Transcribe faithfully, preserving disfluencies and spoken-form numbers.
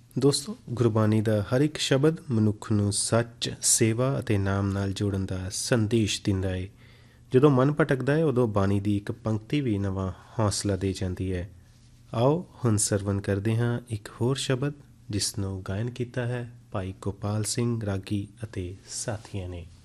ਦੋਸਤੋ, ਗੁਰਬਾਣੀ ਦਾ ਹਰ ਇੱਕ ਸ਼ਬਦ ਮਨੁੱਖ ਨੂੰ ਸੱਚ, ਸੇਵਾ ਅਤੇ ਨਾਮ ਨਾਲ ਜੋੜਨ ਦਾ ਸੰਦੇਸ਼ ਦਿੰਦਾ ਹੈ। ਜਦੋਂ ਮਨ ਭਟਕਦਾ ਹੈ, ਉਦੋਂ ਬਾਣੀ ਦੀ ਇੱਕ ਪੰਕਤੀ ਵੀ ਨਵਾਂ ਹੌਸਲਾ ਦੇ ਜਾਂਦੀ ਹੈ। ਆਓ ਹੁਣ ਸਰਵਣ ਕਰਦੇ ਹਾਂ ਇੱਕ ਹੋਰ ਸ਼ਬਦ, ਜਿਸ ਨੂੰ ਗਾਇਨ ਕੀਤਾ ਹੈ ਭਾਈ ਗੋਪਾਲ ਸਿੰਘ ਰਾਗੀ ਅਤੇ ਸਾਥੀਆਂ ਨੇ।